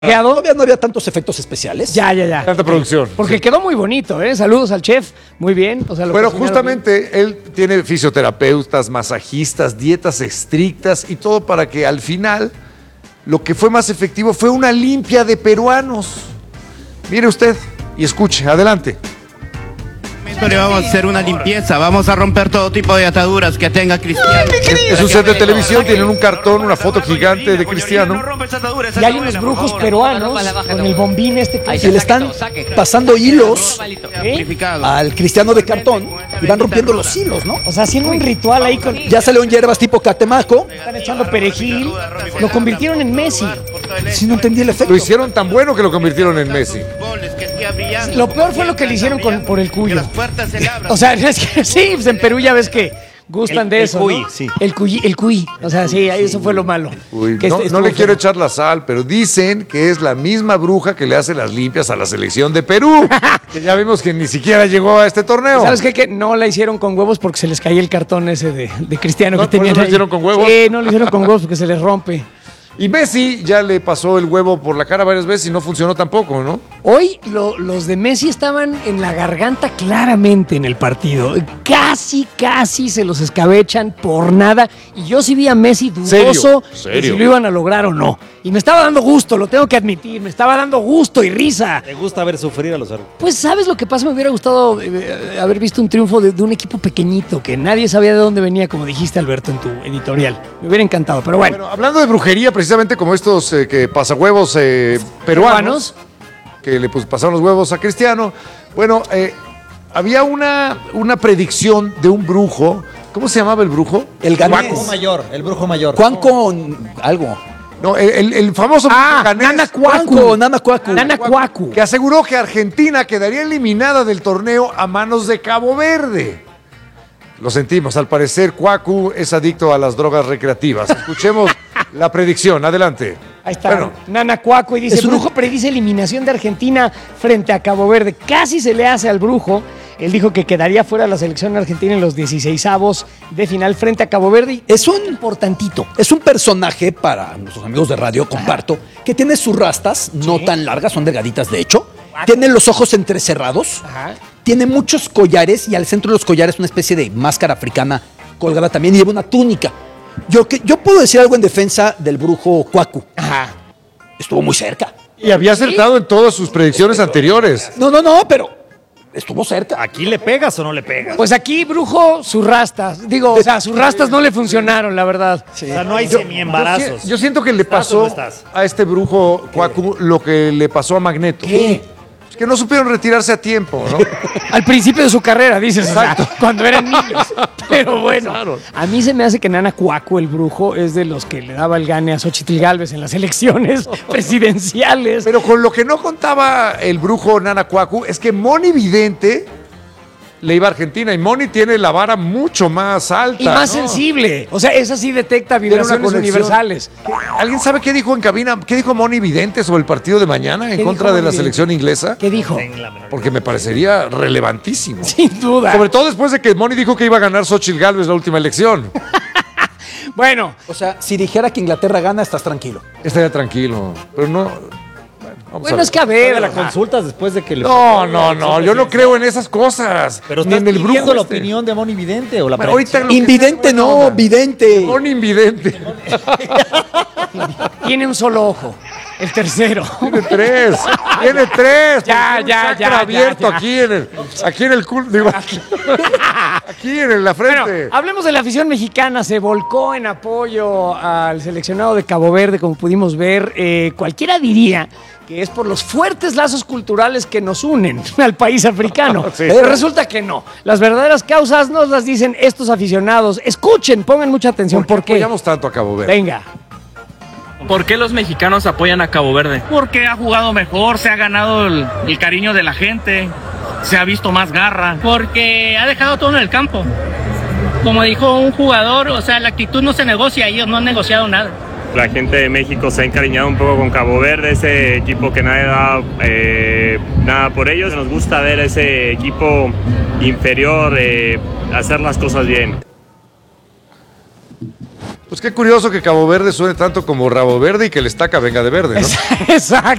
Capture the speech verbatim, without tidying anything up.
Todavía no había tantos efectos especiales. Ya, ya, ya. Tanta producción. Porque sí. quedó muy bonito, ¿eh? Saludos al chef. Muy bien. O sea, lo Bueno, cocinaron justamente bien. él tiene fisioterapeutas, masajistas, dietas estrictas y todo para que al final lo que fue más efectivo fue una limpia de peruanos. Mire usted y escuche, adelante. Le vamos a hacer una limpieza, vamos a romper todo tipo de ataduras que tenga Cristiano. Es un set de televisión, tienen un cartón, una foto gigante de Cristiano. Y hay unos brujos peruanos con el bombín este que Y le están pasando hilos al Cristiano de cartón y van rompiendo los hilos, ¿no? O sea, haciendo un ritual ahí con... Ya salieron hierbas tipo catemaco. Están echando perejil. Lo convirtieron en Messi. Si no entendí el efecto. Lo hicieron tan bueno que lo convirtieron en Messi. Lo peor fue lo que le hicieron con, por el cuyo. O sea, es que sí, pues en Perú ya ves que gustan El- de el eso, cuy, ¿no? sí. El cuy, el cuy. O sea, sí, ahí eso fue lo malo. Uy, Que no, este- no estuvo le quiero feo. echar la sal, pero dicen que es la misma bruja que le hace las limpias a la selección de Perú. Que ya vimos que ni siquiera llegó a este torneo. ¿Sabes qué? Que no la hicieron con huevos porque se les caía el cartón ese de, de Cristiano ¿No? que tenían ¿Por eso lo ahí. hicieron con huevos? Sí, no lo hicieron con huevos porque se les rompe. Y Messi ya le pasó el huevo por la cara varias veces y no funcionó tampoco, ¿no? Hoy lo- los de Messi estaban en la garganta claramente en el partido. Casi, casi se los escabechan por nada. Y yo sí vi a Messi dudoso ¿Serio? de si ¿Serio? lo iban a lograr o no. Y me estaba dando gusto, lo tengo que admitir. Me estaba dando gusto y risa. ¿Te gusta ver sufrir a los árbitros? Pues, ¿sabes lo que pasa? Me hubiera gustado eh, haber visto un triunfo de, de un equipo pequeñito que nadie sabía de dónde venía, como dijiste, Alberto, en tu editorial. Me hubiera encantado, pero bueno. Bueno, hablando de brujería, precisamente como estos eh, que pasahuevos eh, peruanos, que le pues, pasaron los huevos a Cristiano. Bueno, eh, había una, una predicción de un brujo. ¿Cómo se llamaba el brujo? El El ganés. brujo mayor, el brujo mayor. Juan con algo. No, el, el- el famoso Ah, ganés, Nana Juan Cuacu. con Nana Cuacu. Nana Cuacu. que aseguró que Argentina quedaría eliminada del torneo a manos de Cabo Verde. Lo sentimos, al parecer Cuacu es adicto a las drogas recreativas. Escuchemos la predicción, adelante. Ahí está, Bueno, Nana Cuaco, y dice, Es un- Brujo predice eliminación de Argentina frente a Cabo Verde. Casi se le hace al Brujo. Él dijo que quedaría fuera la selección argentina en los dieciseisavos de final frente a Cabo Verde. Y Es un importantito. Es un personaje, para nuestros amigos de radio, comparto, que tiene sus rastas, no Sí. tan largas, son delgaditas de hecho. Tiene los ojos entrecerrados. Ajá. Tiene muchos collares y al centro de los collares una especie de máscara africana colgada también y lleva una túnica. Yo, que, yo puedo decir algo en defensa del brujo Cuacu. Ajá. Estuvo muy cerca. y había acertado en todas sus predicciones anteriores. No, no, no, pero estuvo cerca. ¿Aquí le pegas o no le pegas? Pues aquí, Brujo, sus rastas. Digo, o sea, sus rastas no le funcionaron, la verdad. O sea, no hay Yo, semiembarazos. si- yo siento que le ¿Estás o no pasó estás? a este brujo Cuacu lo que le pasó a Magneto. ¿Qué? Es que no supieron retirarse a tiempo, ¿no? Al principio de su carrera, dices, o sea, cuando eran niños. Pero bueno, a mí se me hace que Nana Cuaco, el brujo, es de los que le daba el gane a Xochitl Gálvez en las elecciones presidenciales. Pero con lo que no contaba el brujo Nana Cuacu es que Moni Vidente le iba a Argentina y Moni tiene la vara mucho más alta. Y más ¿no? sensible. O sea, esa sí detecta Tiene una vibraciones conexión. universales. ¿Alguien sabe qué dijo en cabina? ¿Qué dijo Moni Vidente sobre el partido de mañana en ¿Qué contra dijo de Moni la Vidente? selección inglesa? ¿Qué dijo? En la menor- Porque me parecería relevantísimo. Sin duda. Sobre todo después de que Moni dijo que iba a ganar Xochitl Gálvez la última elección. Bueno, O sea, si dijera que Inglaterra gana, estás tranquilo. Estaría tranquilo. Pero no. Bueno, vamos a bueno, ver. es que a ver. la o sea, consultas después de que le... No, no, no. Yo no creo en esas cosas. Pero Ni estás en el brujo pidiendo la este. opinión de Moni Vidente o la Bueno, ahorita predicción? lo que Invidente sea, buena no, onda. vidente. Moni invidente. tiene un solo ojo. El tercero. Tiene tres. Tiene tres. Ya, Tiene un ya, chakra ya, ya, abierto ya. aquí en el, aquí en el culo. Digo, aquí en la Bueno, frente. hablemos de la afición mexicana. Se volcó en apoyo al seleccionado de Cabo Verde, como pudimos ver. Eh, cualquiera diría que es por los fuertes lazos culturales que nos unen al país africano. Sí. Pero resulta que no. Las verdaderas causas nos las dicen estos aficionados. Escuchen, pongan mucha atención. ¿Por qué? Apoyamos tanto a Cabo Verde. Venga. ¿Por qué los mexicanos apoyan a Cabo Verde? Porque ha jugado mejor, se ha ganado el, el cariño de la gente, se ha visto más garra. Porque ha dejado todo en el campo. Como dijo un jugador, o sea, la actitud no se negocia, ellos no han negociado nada. La gente de México se ha encariñado un poco con Cabo Verde, ese equipo que nadie da eh, nada por ellos. Nos gusta ver ese equipo inferior eh, hacer las cosas bien. Pues qué curioso que Cabo Verde suene tanto como Rabo Verde y que el Estaca venga de verde, ¿no? Exacto.